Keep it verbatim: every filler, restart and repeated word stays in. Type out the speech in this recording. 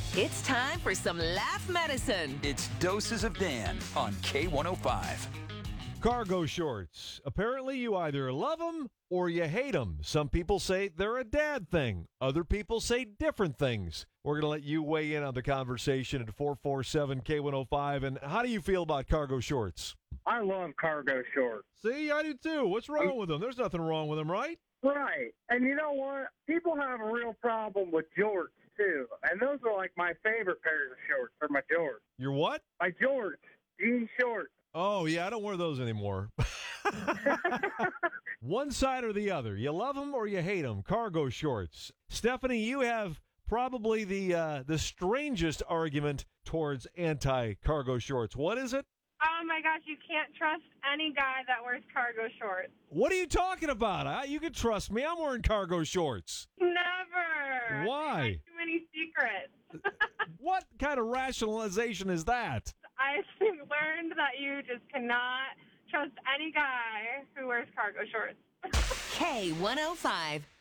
It's time for some laugh medicine. It's Doses of Dan on K one oh five. Cargo shorts. Apparently you either love them or you hate them. Some people say they're a dad thing. Other people say different things. We're going to let you weigh in on the conversation at four four seven K one oh five. And how do you feel about cargo shorts? I love cargo shorts. See, I do too. What's wrong with them? There's nothing wrong with them, right? Right. And you know what? People have a real problem with jorts, too. And those are like my favorite pairs of shorts, are my jorts. Your what? My jorts. Jean shorts. Oh, yeah, I don't wear those anymore. One side or the other. You love them or you hate them. Cargo shorts. Stephanie, you have probably the uh, the strangest argument towards anti-cargo shorts. What is it? Oh, my gosh, you can't trust any guy that wears cargo shorts. What are you talking about? I, you can trust me. I'm wearing cargo shorts. Never. Why? Too many secrets. What kind of rationalization is that? I learned that you just cannot trust any guy who wears cargo shorts. K one oh five.